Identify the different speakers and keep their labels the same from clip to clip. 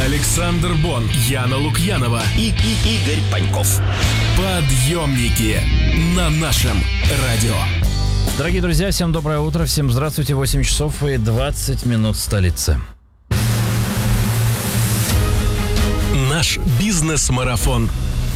Speaker 1: Александр Бон, Яна Лукьянова
Speaker 2: и Игорь Паньков.
Speaker 1: Подъемники на нашем радио.
Speaker 3: Дорогие друзья, всем доброе утро, всем здравствуйте. 8 часов и 20 минут в столице.
Speaker 1: Наш бизнес-марафон.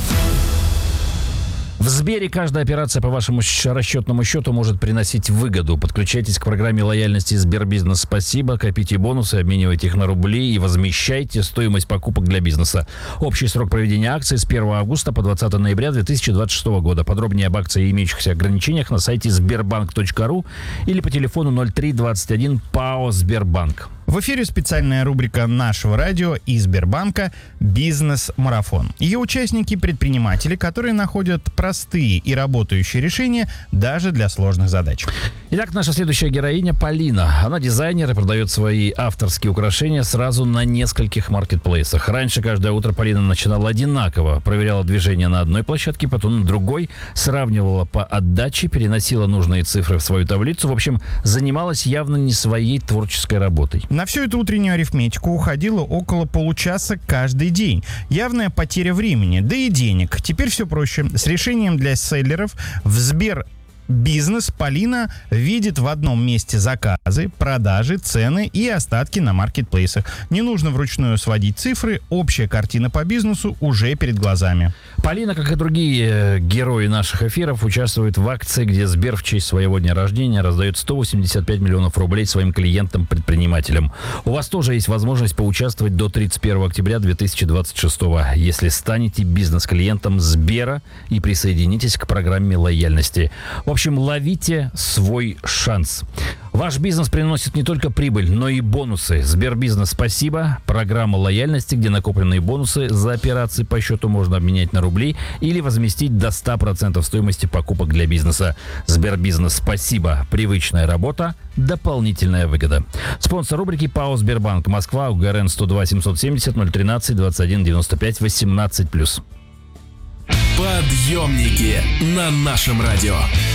Speaker 3: В Сбере каждая операция по вашему расчетному счету может приносить выгоду. Подключайтесь к программе лояльности Сбербизнес «Спасибо», копите бонусы, обменивайте их на рубли и возмещайте стоимость покупок для бизнеса. Общий срок проведения акции с 1 августа по 20 ноября 2026 года. Подробнее об акции и имеющихся ограничениях на сайте sberbank.ru или по телефону 0321 ПАО «Сбербанк».
Speaker 4: В эфире специальная рубрика нашего радио и Сбербанка «Бизнес-марафон». Ее участники – предприниматели, которые находят простые и работающие решения даже для сложных задач.
Speaker 3: Итак, наша следующая героиня Полина. Она дизайнер и продает свои авторские украшения сразу на нескольких маркетплейсах. Раньше каждое утро Полина начинала одинаково. Проверяла движение на одной площадке, потом на другой, сравнивала по отдаче, переносила нужные цифры в свою таблицу. В общем, занималась явно не своей творческой работой.
Speaker 4: На всю эту утреннюю арифметику уходило около получаса каждый день. Явная потеря времени, да и денег. Теперь все проще. С решением для селлеров в Сбербизнес Полина видит в одном месте заказы, продажи, цены и остатки на маркетплейсах. Не нужно вручную сводить цифры, общая картина по бизнесу уже перед глазами.
Speaker 3: Полина, как и другие герои наших эфиров, участвует в акции, где Сбер в честь своего дня рождения раздает 185 миллионов рублей своим клиентам-предпринимателям. У вас тоже есть возможность поучаствовать до 31 октября 2026, если станете бизнес-клиентом Сбера и присоединитесь к программе лояльности. В общем, ловите свой шанс. Ваш бизнес приносит не только прибыль, но и бонусы. Сбербизнес «Спасибо» – программа лояльности, где накопленные бонусы за операции по счету можно обменять на рубли или возместить до 100% стоимости покупок для бизнеса. Сбербизнес «Спасибо» – привычная работа, дополнительная выгода. Спонсор рубрики ПАО «Сбербанк» Москва, УГРН 102 770 013 21 95 18+.
Speaker 1: Подъемники на нашем радио.